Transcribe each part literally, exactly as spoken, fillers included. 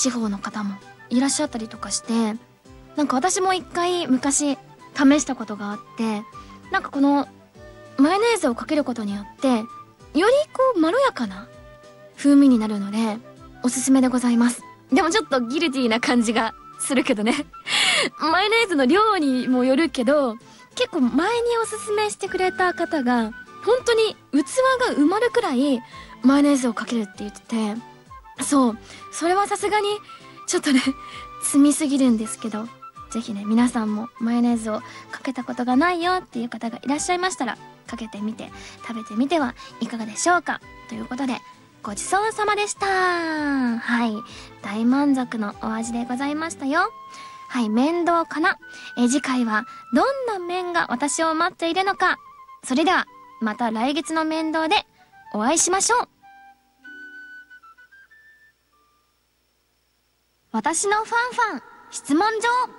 地方の方もいらっしゃったりとかして、なんか私も一回昔試したことがあって、なんかこのマヨネーズをかけることによってよりこうまろやかな風味になるのでおすすめでございます。でもちょっとギルティーな感じがするけどねマヨネーズの量にもよるけど、結構前におすすめしてくれた方が本当に器が埋まるくらいマヨネーズをかけるって言ってて、そうそれはさすがにちょっとね積みすぎるんですけど、ぜひね皆さんもマヨネーズをかけたことがないよっていう方がいらっしゃいましたら、かけてみて食べてみてはいかがでしょうか。ということでごちそうさまでした。はい、大満足のお味でございましたよ。はい、麺道かな。え次回はどんな麺が私を待っているのか。それではまた来月の麺道でお会いしましょう。私のファンファン質問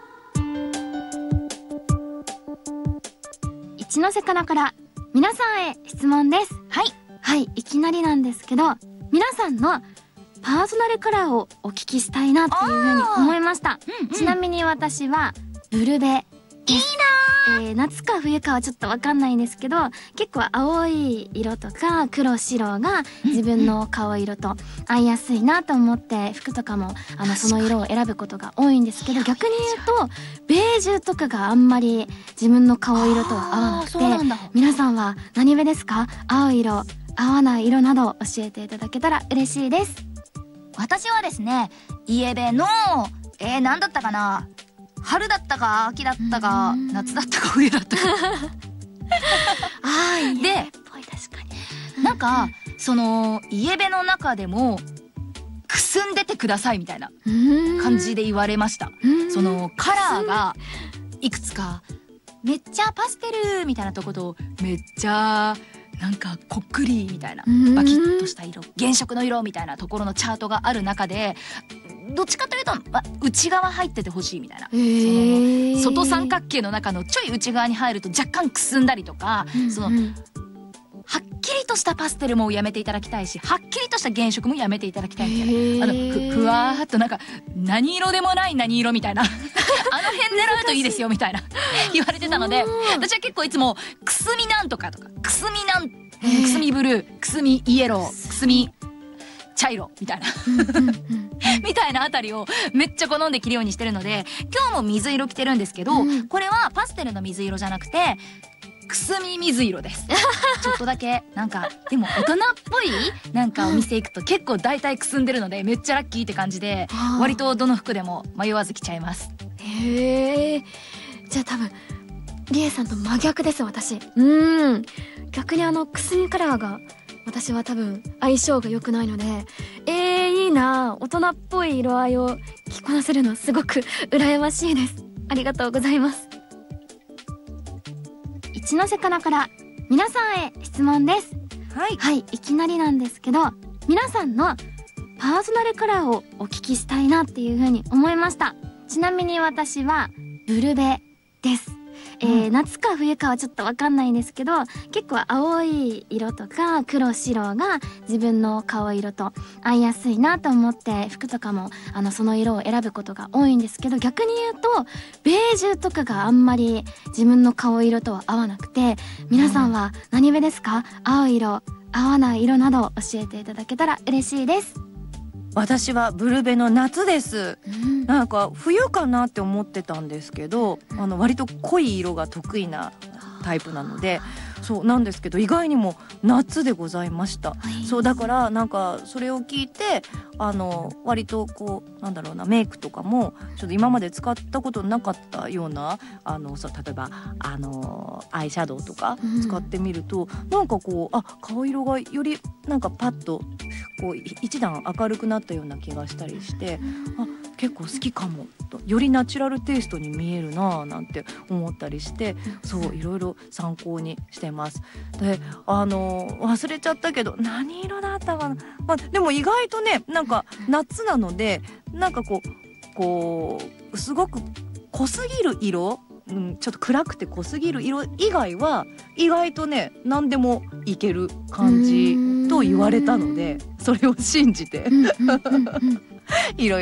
状。一ノ瀬かなから皆さんへ質問です。はいはい、いきなりなんですけど、皆さんのパーソナルカラーをお聞きしたいなっていうふうに思いました。うんうん、ちなみに私はブルベ。いいなー、えー、夏か冬かはちょっとわかんないんですけど、結構青い色とか黒白が自分の顔色と合いやすいなと思って、服とかもあのその色を選ぶことが多いんですけど、逆に言うとベージュとかがあんまり自分の顔色とは合わなくて、皆さんは何色ですか？青色、合わない色など教えていただけたら嬉しいです。 私はですね、イエベのえー、何だったかな、春だったか秋だったか夏だったか冬だったかあーで、 っぽい、確かに。 なんかそのイエベの中でもくすんでてくださいみたいな感じで言われました。そのカラーがいくつか、めっちゃパステルみたいなとことめっちゃなんかこっくりみたいなバキッとした色、原色の色みたいなところのチャートがある中で、どっちかというと、ま、内側入っててほしいみたいな、その外三角形の中のちょい内側に入ると若干くすんだりとか、うんうん、そのはっきりとしたパステルもやめていただきたいし、はっきりとした原色もやめていただきたいみたいな、あの ふ, ふわーっとなんか何色でもない何色みたいなあの辺狙うといいですよみたいな言われてたので、私は結構いつもくすみなんとかとか、くすみなん、くすみブルー、くすみイエロー、くすみ茶色みたいなみたいなあたりをめっちゃ好んで着るようにしてるので、今日も水色着てるんですけど、うん、これはパステルの水色じゃなくてくすみ水色ですちょっとだけなんかでも大人っぽいなんかお店行くと結構大体くすんでるのでめっちゃラッキーって感じで、割とどの服でも迷わず着ちゃいます。 へえ、じゃあ多分りえさんと真逆です私。うん、逆にあのくすみカラーが私は多分相性が良くないので、えー、いいな、大人っぽい色合いを着こなせるのすごく羨ましいです。ありがとうございます。一ノ瀬かなから皆さんへ質問です。はいはい、いきなりなんですけど、皆さんのパーソナルカラーをお聞きしたいなっていう風に思いました。ちなみに私はブルベです。えーうん、夏か冬かはちょっとわかんないんですけど、結構青い色とか黒白が自分の顔色と合いやすいなと思って、服とかもあのその色を選ぶことが多いんですけど、逆に言うとベージュとかがあんまり自分の顔色とは合わなくて、皆さんは何色ですか？青色、合わない色など教えていただけたら嬉しいです。 私はブルベの夏です、うん、なんか冬かなって思ってたんですけど、あの割と濃い色が得意なタイプなので、そうなんですけど意外にも夏でございました、はい、そうだからなんかそれを聞いて、あの割とこうなんだろうな、メイクとかもちょっと今まで使ったことなかったような、あのそう例えばあのアイシャドウとか使ってみると、うん、なんかこうあ顔色がよりなんかパッとこう一段明るくなったような気がしたりして、あ結構好きかもと、よりナチュラルテイストに見えるななんて思ったりして、そういろいろ参考にしてます。であの忘れちゃったけど何色だったかな、まあ、でも意外とねなんか夏なのでなんかこうこうすごく濃すぎる色、うん、ちょっと暗くて濃すぎる色以外は意外とね何でもいける感じと言われたので、それを信じていろいろ